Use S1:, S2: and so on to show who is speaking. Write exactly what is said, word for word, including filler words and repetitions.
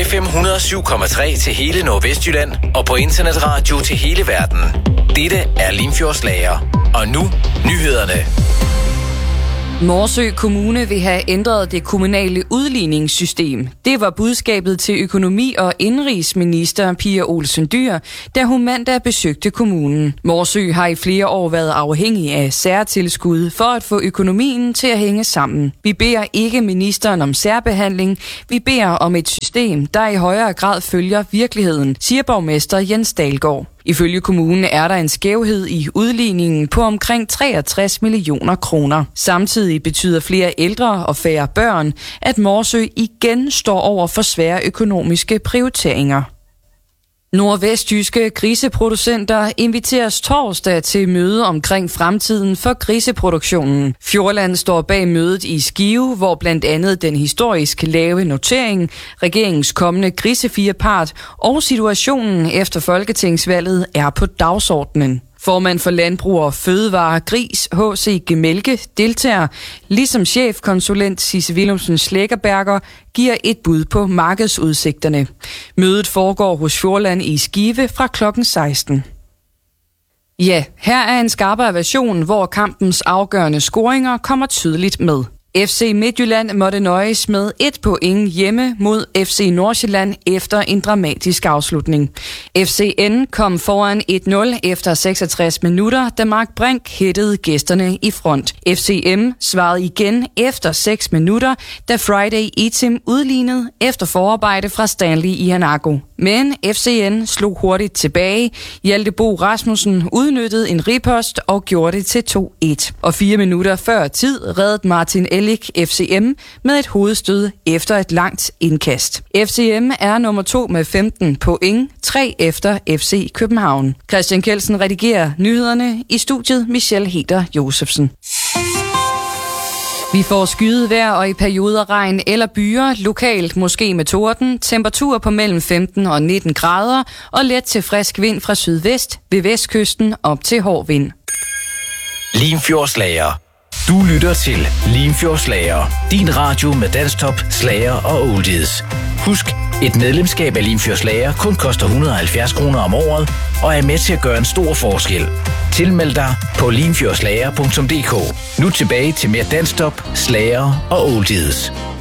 S1: F M et hundrede og syv komma tre til hele Nordvestjylland og på internetradio til hele verden. Dette er Limfjordslager. Og nu nyhederne.
S2: Morsø Kommune vil have ændret det kommunale udligningssystem. Det var budskabet til økonomi- og indrigsminister Pia Olsen Dyhr, da hun mandag besøgte kommunen. Morsø har i flere år været afhængig af særtilskud for at få økonomien til at hænge sammen. Vi beder ikke ministeren om særbehandling. Vi beder om et system, der i højere grad følger virkeligheden, siger borgmester Jens Dahlgaard. Ifølge kommunen er der en skævhed i udligningen på omkring treogtres millioner kroner. Samtidig betyder flere ældre og færre børn, at Morsø igen står over for svære økonomiske prioriteringer. Nordvestjyske griseproducenter inviteres torsdag til møde omkring fremtiden for griseproduktionen. Fjordland står bag mødet i Skive, hvor blandt andet den historisk lave notering, regeringens kommende grisefirepart og situationen efter folketingsvalget er på dagsordenen. Formand for Landbrug og Fødevare Gris, H C Gemelke, deltager, ligesom chefkonsulent Sisse Willumsen Slæggerberger giver et bud på markedsudsigterne. Mødet foregår hos Fjordland i Skive fra klokken seksten. Ja, her er en skarpere version, hvor kampens afgørende scoringer kommer tydeligt med. F C Midtjylland måtte nøjes med et point hjemme mod F C Nordsjælland efter en dramatisk afslutning. F C N kom foran et nul efter seksogtres minutter, da Mark Brink hættede gæsterne i front. F C M svarede igen efter seks minutter, da Friday Etim udlignede efter forarbejde fra Stanley Iheanacho. Men F C N slog hurtigt tilbage. Hjalte Bo Rasmussen udnyttede en ripost og gjorde det til to et. Og fire minutter før tid reddede Martin Ellik F C M med et hovedstød efter et langt indkast. F C M er nummer to med femten point, tre efter F C København. Christian Kelsen redigerer nyhederne, i studiet Michelle Heder Josefsen. Vi får skyet vejr og i perioder regn eller byer, lokalt måske med torden, temperatur på mellem femten og nitten grader og let til frisk vind fra sydvest, ved vestkysten op til hård vind.
S1: Limfjordslager. Du lytter til Limfjordslager. Din radio med dansktop, slager og oldies. Husk, et medlemskab af Limfjordslager kun koster et hundrede og halvfjerds kroner om året og er med til at gøre en stor forskel. Tilmeld dig på limfjordslager punktum d k. Nu tilbage til mere dansktop, slager og oldies.